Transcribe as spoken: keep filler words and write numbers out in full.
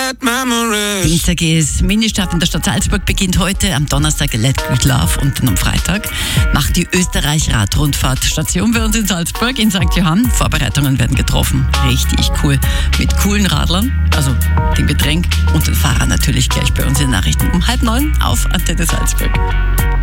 bad memories. Dienstag ist Ministart in der Stadt Salzburg, beginnt heute, am Donnerstag Let Good Love und dann am Freitag macht die Österreich-Radrundfahrt Station bei uns in Salzburg, in Sankt Johann. Vorbereitungen werden getroffen. Richtig cool. Mit coolen Radlern, also dem Getränk und den Fahrern natürlich gleich bei uns in den Nachrichten um halb neun auf Antenne Salzburg.